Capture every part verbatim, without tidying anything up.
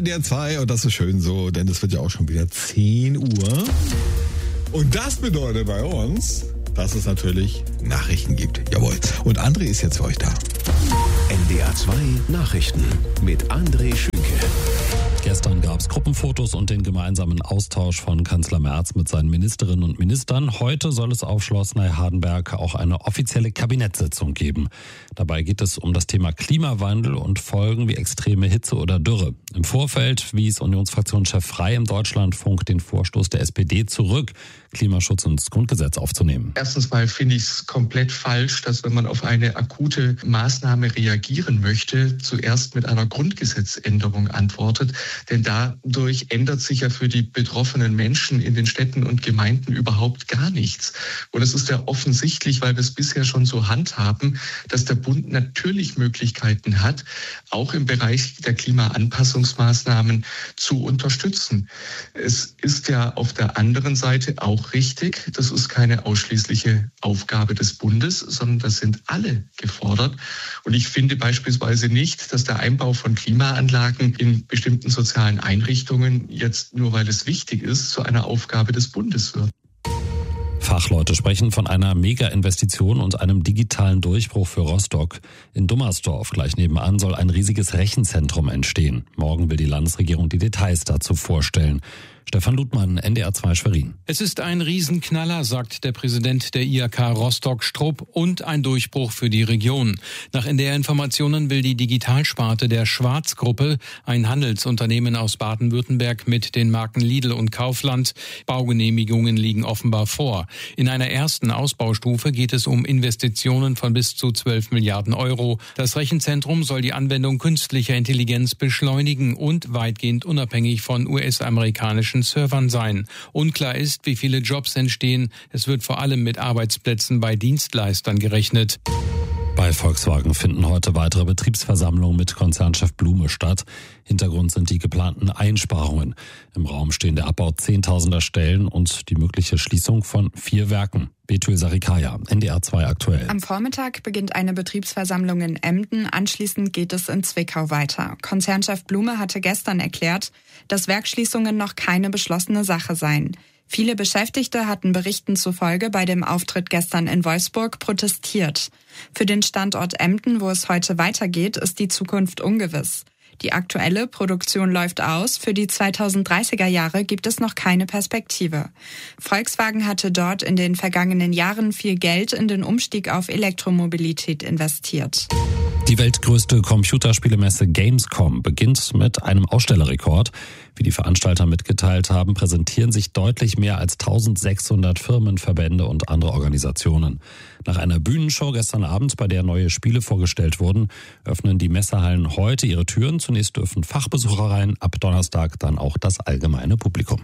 N D R zwei und das ist schön so, denn es wird ja auch schon wieder zehn Uhr. Und das bedeutet bei uns, dass es natürlich Nachrichten gibt. Jawohl. Und André ist jetzt für euch da. N D R zwei Nachrichten mit André Schünke. Gestern gab es Gruppenfotos und den gemeinsamen Austausch von Kanzler Merz mit seinen Ministerinnen und Ministern. Heute soll es auf Schloss Neuhardenberg auch eine offizielle Kabinettssitzung geben. Dabei geht es um das Thema Klimawandel und Folgen wie extreme Hitze oder Dürre. Im Vorfeld wies Unionsfraktionschef Frey im Deutschlandfunk den Vorstoß der S P D zurück, Klimaschutz ins Grundgesetz aufzunehmen. Erstens mal finde ich es komplett falsch, dass wenn man auf eine akute Maßnahme reagieren möchte, zuerst mit einer Grundgesetzänderung antwortet. Denn dadurch ändert sich ja für die betroffenen Menschen in den Städten und Gemeinden überhaupt gar nichts. Und es ist ja offensichtlich, weil wir es bisher schon so handhaben, dass der Bund natürlich Möglichkeiten hat, auch im Bereich der Klimaanpassungsmaßnahmen zu unterstützen. Es ist ja auf der anderen Seite auch richtig, das ist keine ausschließliche Aufgabe des Bundes, sondern das sind alle gefordert. Und ich finde beispielsweise nicht, dass der Einbau von Klimaanlagen in bestimmten sozialen Einrichtungen jetzt nur, weil es wichtig ist, zu einer Aufgabe des Bundes wird. Fachleute sprechen von einer Mega-Investition und einem digitalen Durchbruch für Rostock. In Dummersdorf, gleich nebenan, soll ein riesiges Rechenzentrum entstehen. Morgen will die Landesregierung die Details dazu vorstellen. Stefan Ludmann, N D R zwei Schwerin. Es ist ein Riesenknaller, sagt der Präsident der I H K Rostock Strupp, und ein Durchbruch für die Region. Nach N D R-Informationen will die Digitalsparte der Schwarz-Gruppe, ein Handelsunternehmen aus Baden-Württemberg mit den Marken Lidl und Kaufland, Baugenehmigungen liegen offenbar vor. In einer ersten Ausbaustufe geht es um Investitionen von bis zu zwölf Milliarden Euro. Das Rechenzentrum soll die Anwendung künstlicher Intelligenz beschleunigen und weitgehend unabhängig von U S-amerikanischen Servern sein. Unklar ist, wie viele Jobs entstehen. Es wird vor allem mit Arbeitsplätzen bei Dienstleistern gerechnet. Bei Volkswagen finden heute weitere Betriebsversammlungen mit Konzernchef Blume statt. Hintergrund sind die geplanten Einsparungen. Im Raum stehen der Abbau zehntausender Stellen und die mögliche Schließung von vier Werken. Betül Sarikaya, N D R zwei aktuell. Am Vormittag beginnt eine Betriebsversammlung in Emden. Anschließend geht es in Zwickau weiter. Konzernchef Blume hatte gestern erklärt, dass Werksschließungen noch keine beschlossene Sache seien. Viele Beschäftigte hatten Berichten zufolge bei dem Auftritt gestern in Wolfsburg protestiert. Für den Standort Emden, wo es heute weitergeht, ist die Zukunft ungewiss. Die aktuelle Produktion läuft aus. Für die zweitausenddreißiger Jahre gibt es noch keine Perspektive. Volkswagen hatte dort in den vergangenen Jahren viel Geld in den Umstieg auf Elektromobilität investiert. Die weltgrößte Computerspielemesse Gamescom beginnt mit einem Ausstellerrekord. Wie die Veranstalter mitgeteilt haben, präsentieren sich deutlich mehr als eintausendsechshundert Firmen, Verbände und andere Organisationen. Nach einer Bühnenshow gestern Abend, bei der neue Spiele vorgestellt wurden, öffnen die Messehallen heute ihre Türen. Zunächst dürfen Fachbesucher rein, ab Donnerstag dann auch das allgemeine Publikum.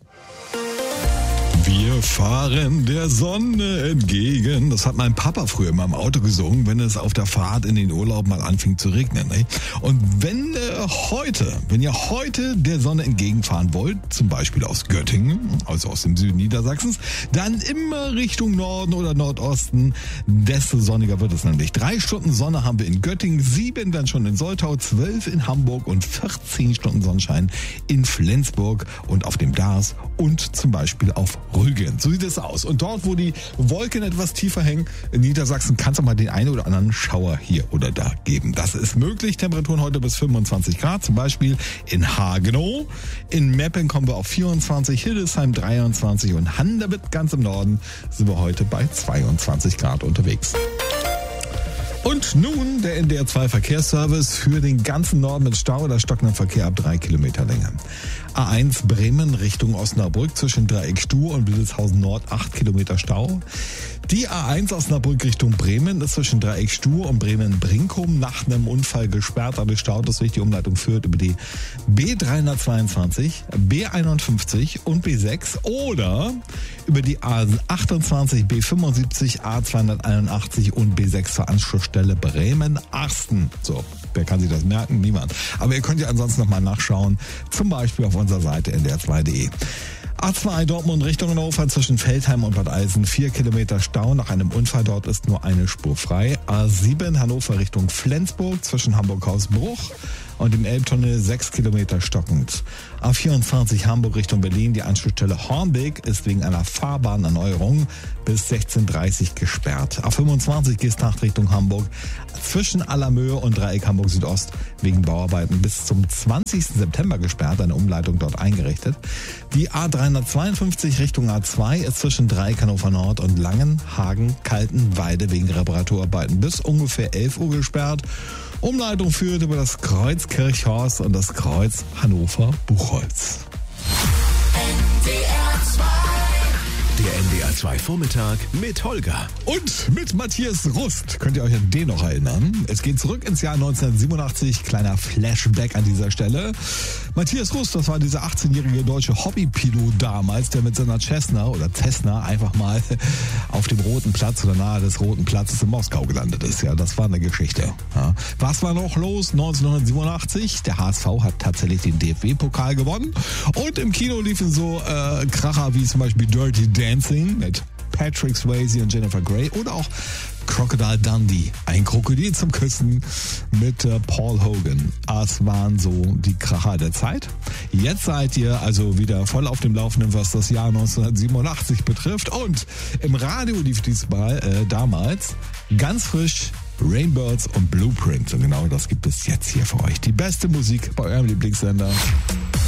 Wir fahren der Sonne entgegen. Das hat mein Papa früher immer im Auto gesungen, wenn es auf der Fahrt in den Urlaub mal anfing zu regnen. Ne? Und wenn äh, heute, wenn ihr heute der Sonne entgegenfahren wollt, zum Beispiel aus Göttingen, also aus dem Süden Niedersachsens, dann immer Richtung Norden oder Nordosten, desto sonniger wird es nämlich. Drei Stunden Sonne haben wir in Göttingen, sieben dann schon in Soltau, zwölf in Hamburg und vierzehn Stunden Sonnenschein in Flensburg und auf dem Dars und zum Beispiel auf Rügen. So sieht es aus. Und dort, wo die Wolken etwas tiefer hängen, in Niedersachsen, kann es auch mal den einen oder anderen Schauer hier oder da geben. Das ist möglich. Temperaturen heute bis fünfundzwanzig Grad, zum Beispiel in Hagenow. In Meppen kommen wir auf vierundzwanzig, Hildesheim dreiundzwanzig und Handewitt ganz im Norden sind wir heute bei zweiundzwanzig Grad unterwegs. Und nun der N D R zwei Verkehrsservice für den ganzen Norden mit Stau oder stockendem Verkehr ab drei Kilometer Länge. A eins Bremen Richtung Osnabrück zwischen Dreieck Stur und Wildeshausen Nord acht Kilometer Stau. Die A eins Osnabrück Richtung Bremen ist zwischen Dreieck Stur und Bremen-Brinkum nach einem Unfall gesperrt. Dadurch staut es durch die Umleitung Fürth über die B dreihundertzweiundzwanzig, B einundfünfzig und B sechs oder über die A achtundzwanzig, B fünfundsiebzig, A zweihunderteinundachtzig und B sechs zur Anschlussstelle Bremen-Arsten. So, wer kann sich das merken? Niemand. Aber ihr könnt ja ansonsten nochmal nachschauen, zum Beispiel auf unserer Seite N D R zwei Punkt de. A zwei Dortmund Richtung Hannover zwischen Feldheim und Bad Eisen, vier Kilometer Stau. Nach einem Unfall dort ist nur eine Spur frei. A sieben Hannover Richtung Flensburg zwischen Hamburg-Hausbruch und im Elbtunnel sechs Kilometer stockend. A vierundzwanzig Hamburg Richtung Berlin, die Anschlussstelle Hornbeck ist wegen einer Fahrbahnerneuerung bis sechzehn Uhr dreißig gesperrt. A fünfundzwanzig Geesthacht Richtung Hamburg zwischen Allermöhe und Dreieck Hamburg Südost wegen Bauarbeiten bis zum zwanzigsten September gesperrt, eine Umleitung dort eingerichtet. Die A dreihundertzweiundfünfzig Richtung A zwei ist zwischen Dreieck Hannover Nord und Langenhagen Kaltenweide wegen Reparaturarbeiten bis ungefähr elf Uhr gesperrt. Umleitung führt über das Kreuz Kirchhorst und das Kreuz Hannover Buchholz. Der N D R zwei Vormittag mit Holger. Und mit Matthias Rust. Könnt ihr euch an den noch erinnern? Es geht zurück ins Jahr neunzehnhundertsiebenundachtzig. Kleiner Flashback an dieser Stelle. Matthias Rust, das war dieser achtzehnjährige deutsche Hobbypilot damals, der mit seiner Cessna oder Cessna einfach mal auf dem Roten Platz oder nahe des Roten Platzes in Moskau gelandet ist. Ja, das war eine Geschichte. Ja. Was war noch los neunzehnhundertsiebenundachtzig? Der H S V hat tatsächlich den D F B-Pokal gewonnen. Und im Kino liefen so äh, Kracher wie zum Beispiel Dirty Dancing mit Patrick Swayze und Jennifer Grey oder auch Crocodile Dundee, ein Krokodil zum Küssen mit äh, Paul Hogan. Das waren so die Kracher der Zeit. Jetzt seid ihr also wieder voll auf dem Laufenden, was das Jahr neunzehnhundertsiebenundachtzig betrifft. Und im Radio lief diesmal äh, damals ganz frisch Rainbirds und Blueprint. Und genau das gibt es jetzt hier für euch. Die beste Musik bei eurem Lieblingssender.